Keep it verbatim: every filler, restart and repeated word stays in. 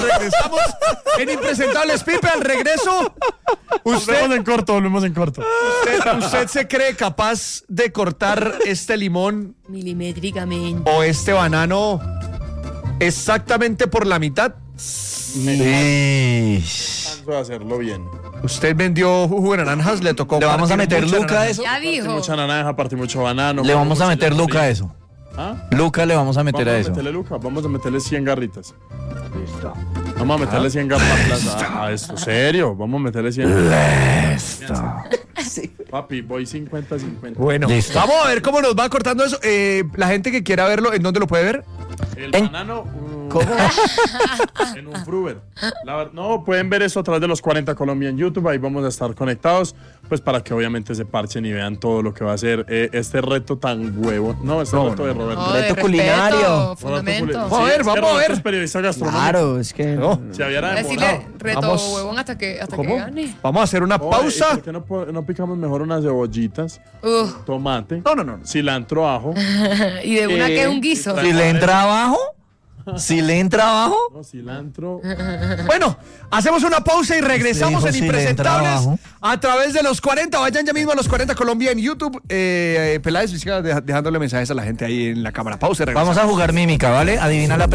Regresamos en Impresentables. Pipe, al regreso. Usted, volvemos en corto, volvemos en corto. Usted, ¿Usted se cree capaz de cortar este limón milimétricamente o este banano exactamente por la mitad? Sí. Canso de hacerlo bien. Usted vendió jugo de naranjas, le tocó. ¿Le vamos a meter Luca a eso? Ya dijo. Partí mucha naranja, partí mucho banano. Le vamos a meter Luca a eso. ¿Ah? Luca le vamos a meter vamos a a eso. Meterle Luca, vamos a meterle cien garritas. Listo. Vamos a meterle cien garritas a, a esto. ¿Serio? Vamos a meterle cien. Listo. Sí. Papi, voy cincuenta cincuenta. Bueno, listo. Vamos a ver cómo nos va cortando eso. Eh, la gente que quiera verlo, ¿en dónde lo puede ver? El En... banano. Uh, ¿Cómo? En un Fruber. La ver... No, pueden ver eso a través de los cuarenta Colombia en YouTube. Ahí vamos a estar conectados. Pues para que obviamente se parchen y vean todo lo que va a ser eh, este reto tan huevo. No, este No, reto no, de Roberto. No, Reto de respeto, culinario. fundamento. Vamos a ver, es que vamos a Roberto ver. es periodista gastronómico. Claro, es que. No. Se había Decirle demorado. reto Vamos. huevón hasta que, hasta ¿Cómo? que gane. Vamos a hacer una Oye, ¿y pausa. ¿Por qué no, po- no picamos mejor unas cebollitas, Uf. tomate, No, no, no. cilantro, ajo? Y de una Eh, que es un guiso. Si le entra abajo, si le entra abajo, No, cilantro. Bueno, hacemos una pausa y regresamos dijo en si le Impresentables entra abajo. a través de los cuarenta. Vayan ya mismo a los cuarenta Colombia en YouTube. Eh, eh, Peláez, siga dejándole mensajes a la gente ahí en la cámara. Pausa y regresamos. vamos a jugar mímica, ¿vale? Adivina la